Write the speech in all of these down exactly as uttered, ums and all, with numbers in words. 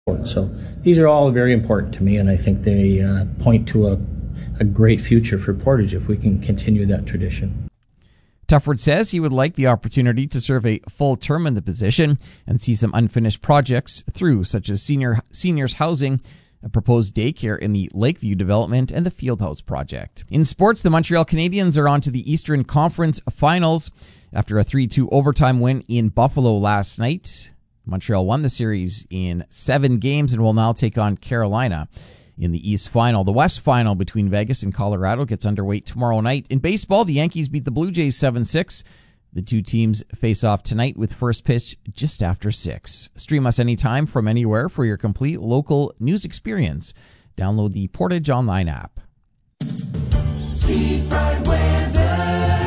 So these are all very important to me, and I think they uh, point to a, a great future for Portage if we can continue that tradition. Tufford says he would like the opportunity to serve a full term in the position and see some unfinished projects through, such as senior seniors housing, a proposed daycare in the Lakeview development, and the Fieldhouse project. In sports, the Montreal Canadiens are on to the Eastern Conference Finals after a three two overtime win in Buffalo last night. Montreal won the series in seven games and will now take on Carolina in the East Final. The West Final between Vegas and Colorado gets underway tomorrow night. In baseball, the Yankees beat the Blue Jays seven six. The two teams face off tonight with first pitch just after six. Stream us anytime from anywhere for your complete local news experience. Download the Portage Online app. Seafront weather.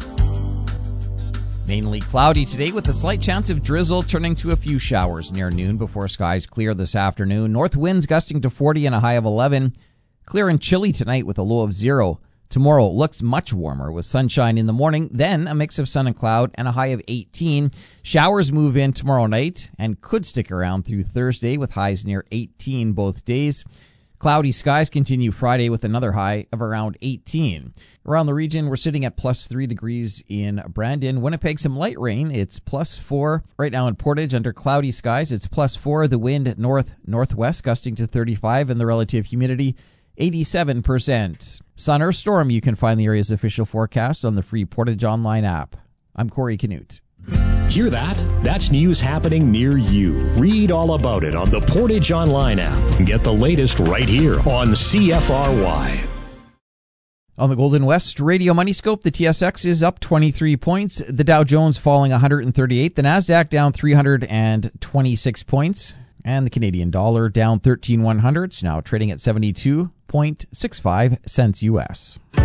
Mainly cloudy today with a slight chance of drizzle turning to a few showers near noon before skies clear this afternoon. North winds gusting to forty and a high of eleven. Clear and chilly tonight with a low of zero. Tomorrow looks much warmer with sunshine in the morning, then a mix of sun and cloud and a high of eighteen. Showers move in tomorrow night and could stick around through Thursday with highs near eighteen both days. Cloudy skies continue Friday with another high of around eighteen. Around the region, we're sitting at plus three degrees in Brandon. Winnipeg, some light rain. It's plus four. Right now in Portage, under cloudy skies, it's plus four. The wind north-northwest gusting to thirty-five, and the relative humidity eighty-seven percent. Sun or storm, you can find the area's official forecast on the free Portage Online app. I'm Corey Canute. Hear that? That's news happening near you. Read all about it on the Portage Online app. Get the latest right here on C F R Y. On the Golden West Radio Money Scope, the T S X is up twenty-three points. The Dow Jones falling one hundred thirty-eight. The Nasdaq down three hundred twenty-six points. And the Canadian dollar down thirteen one hundredths, now trading at seventy-two point six five cents U S.